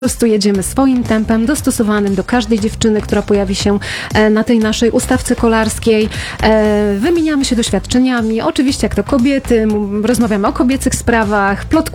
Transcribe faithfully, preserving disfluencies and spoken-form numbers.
Po prostu jedziemy swoim tempem, dostosowanym do każdej dziewczyny, która pojawi się e, na tej naszej ustawce kolarskiej. E, wymieniamy się doświadczeniami, oczywiście jak to kobiety, m- rozmawiamy o kobiecych sprawach, plotkujemy